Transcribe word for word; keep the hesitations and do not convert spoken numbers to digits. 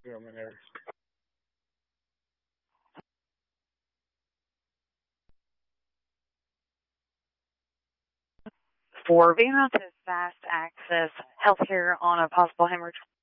Government areas. For being able to fast access healthcare on a possible hemorrhage